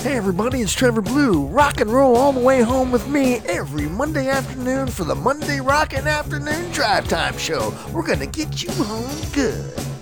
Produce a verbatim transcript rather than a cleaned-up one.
Hey everybody, it's Trevor Blue. Rock and roll all the way home with me every Monday afternoon for the Monday Rockin' Afternoon Drive Time Show. We're gonna get you home good.